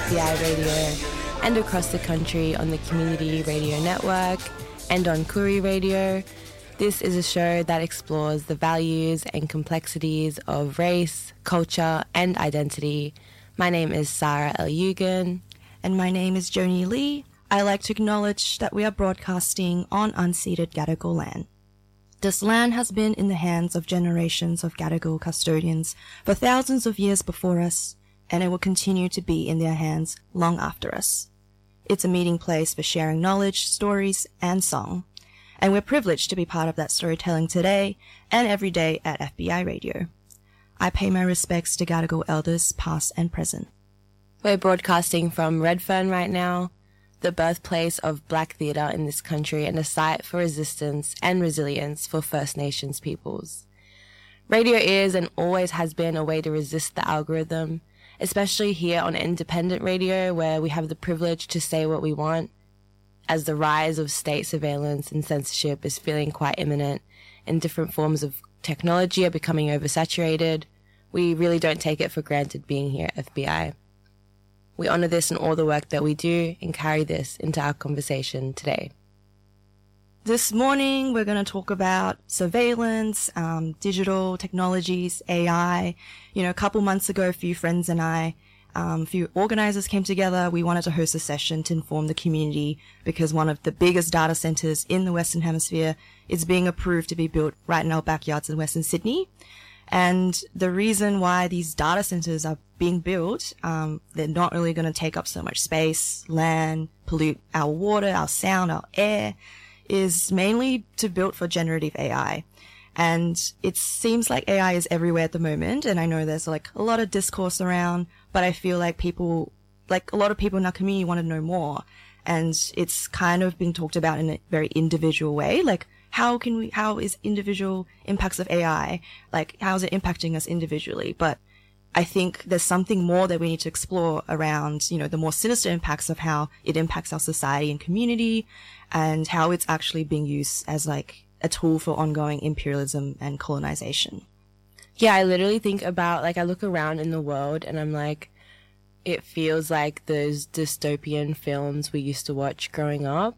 FBI Radio and across the country on the Community Radio Network and on Koori Radio. This is a show that explores the values and complexities of race, culture and identity. My name is Sarah El-Yugan. And my name is Joni Lee. I like to acknowledge that we are broadcasting on unceded Gadigal land. This land has been in the hands of generations of Gadigal custodians for thousands of years before us, and it will continue to be in their hands long after us. It's a meeting place for sharing knowledge, stories, and song, and we're privileged to be part of that storytelling today and every day at FBI Radio. I pay my respects to Gadigal elders past and present. We're broadcasting from Redfern right now, the birthplace of Black theatre in this country and a site for resistance and resilience for First Nations peoples. Radio is and always has been a way to resist the algorithm, especially here on independent radio where we have the privilege to say what we want. As the rise of state surveillance and censorship is feeling quite imminent and different forms of technology are becoming oversaturated, we really don't take it for granted being here at FBI. We honour this in all the work that we do and carry this into our conversation today. This morning, we're going to talk about surveillance, digital technologies, AI. A couple months ago, a few friends and I, a few organisers came together. We wanted to host a session to inform the community because one of the biggest data centres in the Western Hemisphere is being approved to be built right in our backyards in Western Sydney. And the reason why these data centers are being built, they're not really going to take up so much space, land, pollute our water, our sound, our air, is mainly to build for generative AI. And it seems like AI is everywhere at the moment. And I know there's a lot of discourse around, but I feel like a lot of people in our community want to know more. And it's kind of being talked about in a very individual way. How is individual impacts of AI, how is it impacting us individually? But I think there's something more that we need to explore around, the more sinister impacts of how it impacts our society and community and how it's actually being used as a tool for ongoing imperialism and colonization. Yeah, I literally think about, I look around in the world and I'm it feels like those dystopian films we used to watch growing up.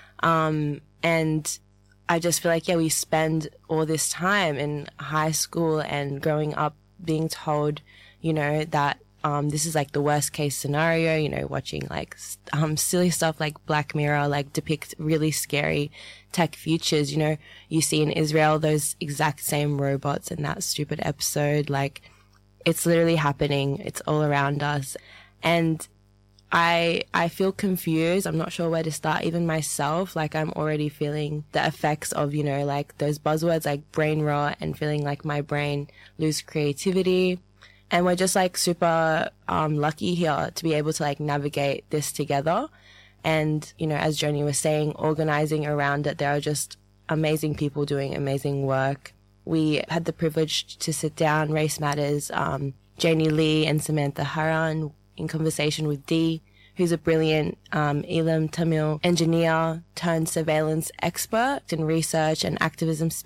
And I just feel we spend all this time in high school and growing up being told, that this is the worst case scenario, watching silly stuff like Black Mirror, depict really scary tech futures. You see in Israel those exact same robots in that stupid episode. It's literally happening. It's all around us. And I feel confused. I'm not sure where to start, even myself. I'm already feeling the effects of, those buzzwords like brain rot and feeling my brain lose creativity. And we're just super lucky here to be able to navigate this together. And, as Joni was saying, organizing around it, there are just amazing people doing amazing work. We had the privilege to sit down, Race Matters, Joni Lee and Samantha Haran, in conversation with Dee, who's a brilliant Elam Tamil engineer turned surveillance expert in research and activism